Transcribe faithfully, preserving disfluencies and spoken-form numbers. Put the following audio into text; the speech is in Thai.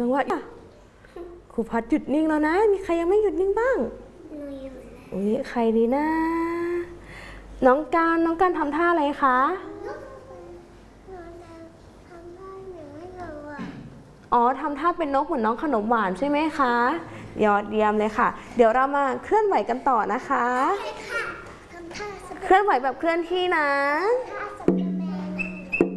งหวะครูพัดหยุดนิ่งแล้วนะมีใครยังไม่หยุดนิ่งบ้างอุ้ยใครดีนะน้องการน้องการทำท่าอะไรคะอ๋อทำท่าเป็นนกเหมือนน้องขนมหวานใช่ไหมคะยอดเยี่ยมเลยค่ะเดี๋ยวเรามาเคลื่อนไหวกันต่อนะคะเคลื่อนไหวแบบเคลื่อนที่นะ